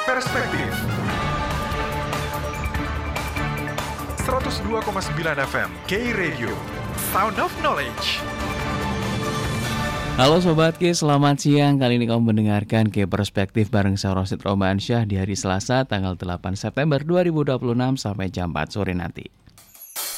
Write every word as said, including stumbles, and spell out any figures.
Perspektif seratus dua koma sembilan F M K-Radio, Sound of Knowledge. Halo Sobat K, selamat siang. Kali ini kamu mendengarkan K Perspektif bareng saya Rosid Romansyah di hari Selasa tanggal delapan September dua ribu dua puluh enam sampai jam empat sore nanti.